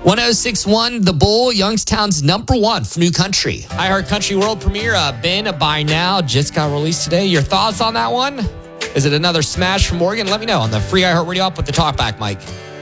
1061 The Bull, Youngstown's number one for new country. iHeart Country World premiere, Been By Now, just got released today. Your thoughts on that one? Is it another smash from Morgan? Let me know on the free iHeart Radio app with the talkback mic.